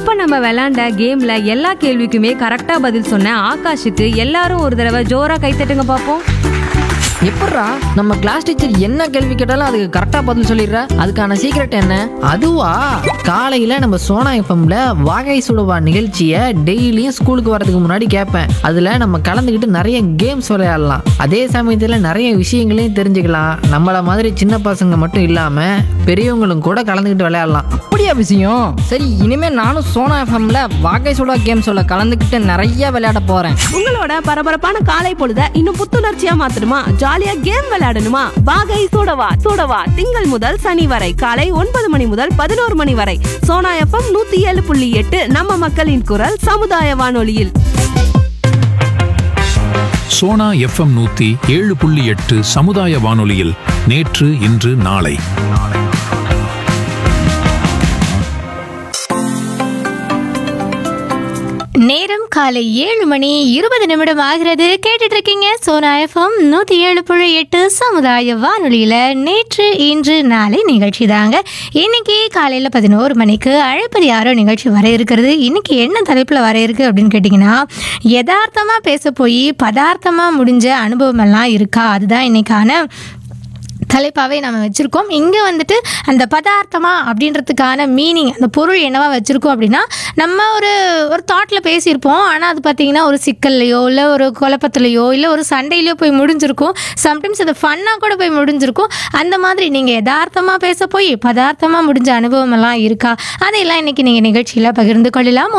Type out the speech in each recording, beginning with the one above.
இப்ப நம்ம விளையாண்ட கேம்ல எல்லா கேள்விக்குமே கரெக்டா பதில் சொன்ன ஆகாஷுக்கு எல்லாரும் ஒரு தடவை ஜோரா கைத்தட்டுங்க பாப்போம். எப்பட்றா நம்ம கிளாஸ் டீச்சர் என்ன கேள்வி கேட்டாலும் அதுக்கு கரெக்டா பதில் சொல்லிடுற? அதுக்கான சீக்ரெட் என்ன? அதுவா, காலையில நம்ம சோனா எஃப்எம்ல வாகை சுடவா நிகழ்ச்சியை டெய்லியும் ஸ்கூலுக்கு வரதுக்கு முன்னாடி கேட்பேன். அதுல நம்ம கலந்துக்கிட்டு நிறைய கேம்ஸ் விளையாடலாம். அதே சமயத்துல நிறைய விஷயங்களையும் தெரிஞ்சுக்கலாம். நம்மள மாதிரி சின்ன பசங்க மட்டும் இல்லாம பெரியவங்களும் கூட கலந்துக்கிட்டு விளையாடலாம். அப்படியா விஷயம்? சரி, இனிமே நானும் சோனா எஃப்எம்ல வாகை சுடா கேம்ஸோட கலந்துக்கிட்டு நிறைய விளையாட போறேன். உங்களோட பரபரப்பான காலை பொழுத இன்னும் புத்துணர்ச்சியா மாத்தணுமா? ஜாலியா கேம் விளையாடணுமா? வாகை சூடவா திங்கள் முதல் சனி வரை காலை 9 மணி முதல் 11 மணி வரை சோனா எஃப்எம் 107.8 நம்ம மக்களின் குரல் சமுதாய வானொலியில். சோனா எஃப்எம் 107.8 சமுதாய வானொலியில் நேற்று இன்று நாளை. நேரம் காலை 7:20 ஆகிறது. கேட்டுட்டு இருக்கீங்க சோனா எஃப்எம் 107.8 சமுதாய வானொலியில நேற்று இன்று நாளை நிகழ்ச்சி தாங்க. இன்னைக்கு காலையில 11 மணிக்கு அழைப்பது யாரோ நிகழ்ச்சி வர இருக்கிறது. இன்னைக்கு என்ன தலைப்புல வர இருக்கு அப்படின்னு கேட்டீங்கன்னா, யதார்த்தமா பேச போய் பதார்த்தமா முடிஞ்ச அனுபவம் எல்லாம் இருக்கா? அதுதான் இன்னைக்கான தலைப்பாகவே நம்ம வச்சுருக்கோம். இங்கே வந்துட்டு அந்த பதார்த்தமா அப்படின்றதுக்கான மீனிங், அந்த பொருள் என்னவா வச்சுருக்கோம் அப்படின்னா, நம்ம ஒரு தாட்டில் பேசியிருப்போம். ஆனால் அது பார்த்திங்கன்னா ஒரு சிக்கல்லையோ இல்லை ஒரு குழப்பத்துலையோ இல்லை ஒரு சண்டையிலையோ போய் முடிஞ்சிருக்கும். சம்டைம்ஸ் அது ஃபன்னாக கூட போய் முடிஞ்சிருக்கும். அந்த மாதிரி நீங்கள் யதார்த்தமாக பேச போய் பதார்த்தமாக முடிஞ்ச அனுபவம் எல்லாம் இருக்கா? அதையெல்லாம் இன்றைக்கி நீங்கள் நிகழ்ச்சியில் பகிர்ந்து கொள்ளலாம்.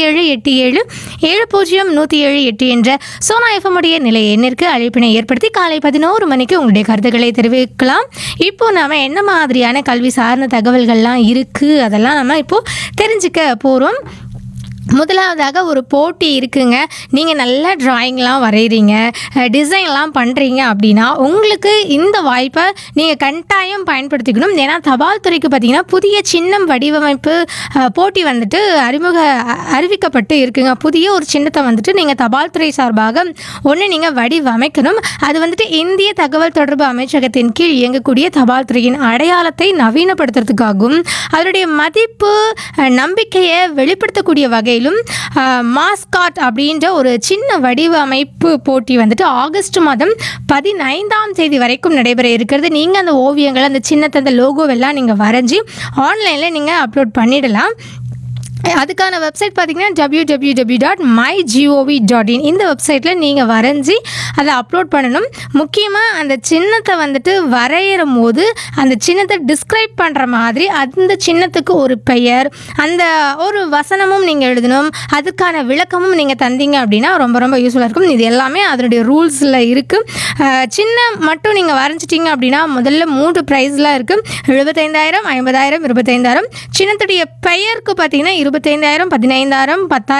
9787700107 என்ற சோனா எஃப்எம் உடைய நிலை எண்ணிற்கு அழைப்பினை ஏற்படுத்தி காலை 11 மணிக்கு உங்களுடைய கருத்துக்களை தெரிவிக்க. இப்போ நாம என்ன மாதிரியான கல்வி சார்ந்த தகவல்கள்லாம் இருக்கு, அதெல்லாம் நம்ம இப்போ தெரிஞ்சுக்க போறோம். முதலாவதாக ஒரு போட்டி இருக்குங்க. நீங்கள் நல்லா டிராயிங்லாம் வரைகிறீங்க, டிசைன்லாம் பண்ணுறீங்க அப்படின்னா உங்களுக்கு இந்த வாய்ப்பை நீங்கள் கட்டாயம் பயன்படுத்திக்கணும். ஏன்னா தபால் துறைக்கு பார்த்திங்கன்னா புதிய சின்னம் வடிவமைப்பு போட்டி வந்துட்டு அறிவிக்கப்பட்டு இருக்குங்க. புதிய ஒரு சின்னத்தை வந்துட்டு நீங்கள் தபால் துறை சார்பாக ஒன்று நீங்கள் வடிவமைக்கணும். அது வந்துட்டு இந்திய தகவல் தொடர்பு அமைச்சகத்தின் கீழ் இயங்கக்கூடிய தபால் துறையின் அடையாளத்தை நவீனப்படுத்துறதுக்காகவும் அதனுடைய மதிப்பு நம்பிக்கையை வெளிப்படுத்தக்கூடிய வகையில் மாஸ்காட் அப்படின்ற ஒரு சின்ன வடிவமைப்பு போட்டி வந்துட்டு ஆகஸ்ட் மாதம் 15ஆம் தேதி வரைக்கும் நடைபெற இருக்கிறது. நீங்கள் அந்த ஓவியங்கள், அந்த சின்னத்தை, அந்த லோகோவெல்லாம் நீங்கள் வரைஞ்சி ஆன்லைனில் நீங்கள் அப்லோட் பண்ணிடலாம். அதுக்கான வெப்சைட் பார்த்திங்கன்னா www.mygov.in. இந்த வெப்சைட்டில் நீங்கள் வரைஞ்சி அதை அப்லோட் பண்ணணும். முக்கியமாக அந்த சின்னத்தை வந்துட்டு வரைகிற போது அந்த சின்னத்தை டிஸ்கிரைப் பண்ணுற மாதிரி அந்த சின்னத்துக்கு ஒரு பெயர், அந்த ஒரு வசனமும் நீங்கள் எழுதணும். அதுக்கான விளக்கமும் நீங்கள் தந்தீங்க அப்படின்னா ரொம்ப ரொம்ப யூஸ்ஃபுல்லாக இருக்கும். இது எல்லாமே அதனுடைய ரூல்ஸில் இருக்குது. சின்னம் மட்டும் நீங்கள் வரைஞ்சிட்டிங்க அப்படின்னா முதல்ல 3 ப்ரைஸ்லாம் இருக்குது. 75,000, 50,000, 25,000. சின்னத்துடைய பெயருக்கு பார்த்திங்கன்னா 25,000, 15,000, 10,000